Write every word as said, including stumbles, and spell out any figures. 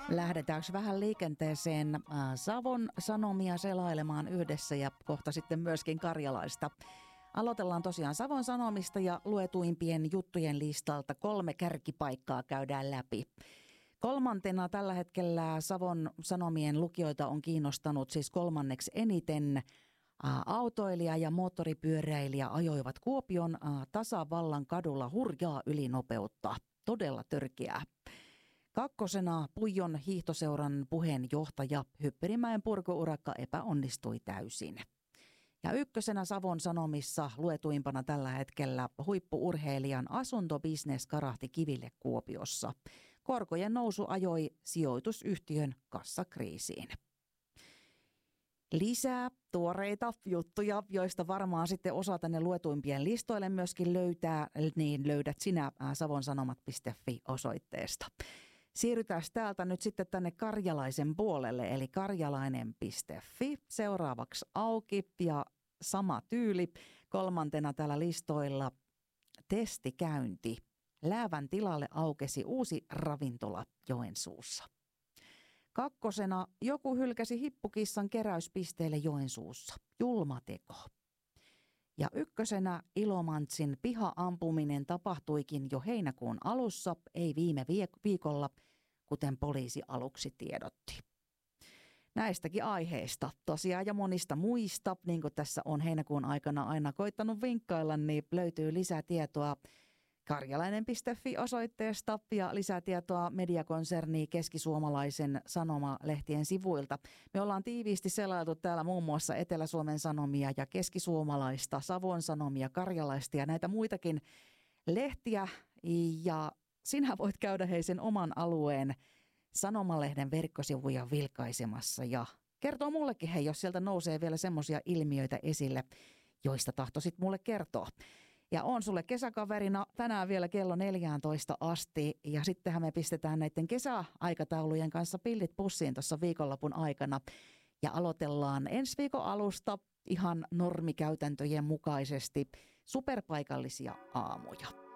Lähdetäänkö vähän liikenteeseen äh, Savon Sanomia selailemaan yhdessä ja kohta sitten myöskin Karjalaista. Aloitellaan tosiaan Savon Sanomista ja luetuimpien juttujen listalta kolme kärkipaikkaa käydään läpi. Kolmantena tällä hetkellä Savon Sanomien lukijoita on kiinnostanut siis kolmanneksi eniten. Ä, autoilija ja moottoripyöräilijä ajoivat Kuopion ä, tasavallan kadulla hurjaa ylinopeutta. Todella törkeää. Kakkosena Puijon hiihtoseuran puheenjohtaja Hypperimäen purkuurakka epäonnistui täysin. Ja ykkösenä Savon Sanomissa luetuimpana tällä hetkellä huippu-urheilijan asuntobisnes karahti kiville Kuopiossa. Korkojen nousu ajoi sijoitusyhtiön kassakriisiin. Lisää tuoreita juttuja, joista varmaan sitten osa tänne luetuimpien listoille myöskin löytää, niin löydät sinä savonsanomat piste fi-osoitteesta. Siirrytään täältä nyt sitten tänne Karjalaisen puolelle, eli karjalainen piste fi. Seuraavaksi auki ja sama tyyli. Kolmantena täällä listoilla testikäynti. Läävän tilalle aukesi uusi ravintola Joensuussa. Kakkosena joku hylkäsi hippukissan keräyspisteelle Joensuussa. Julma teko. Ja ykkösenä Ilomantsin piha-ampuminen tapahtuikin jo heinäkuun alussa, ei viime viikolla, kuten poliisi aluksi tiedotti. Näistäkin aiheista tosiaan ja monista muista, niin kuin tässä on heinäkuun aikana aina koittanut vinkkailla, niin löytyy lisää tietoa karjalainen piste fi-osoitteesta ja lisätietoa mediakonserni Keskisuomalaisen Sanoma-lehtien sivuilta. Me ollaan tiiviisti selailtu täällä muun muassa Etelä-Suomen Sanomia ja Keskisuomalaista, Savon Sanomia, Karjalaista ja näitä muitakin lehtiä. Ja sinä voit käydä hei sen oman alueen Sanomalehden verkkosivuja vilkaisemassa ja kertoo mullekin hei, jos sieltä nousee vielä semmoisia ilmiöitä esille, joista tahtoisit mulle kertoa. Ja on sulle kesäkaverina tänään vielä kello neljätoista asti ja sittenhän me pistetään näiden kesäaikataulujen kanssa pillit pussiin tuossa viikonlopun aikana. Ja aloitellaan ensi viikon alusta ihan normikäytäntöjen mukaisesti superpaikallisia aamuja.